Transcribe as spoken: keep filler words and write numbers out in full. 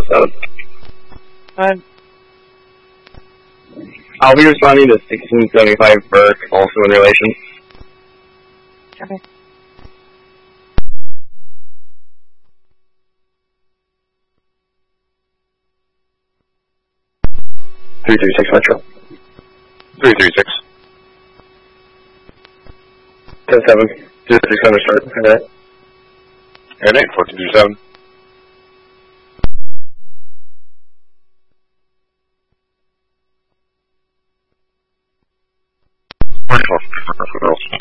seven. Alright. I'll be responding to sixteen seventy-five Burke, also in relation. Okay. three three six Metro. three three six. ten seven. two six Center start. Alright. Air eight, fourteen two seven.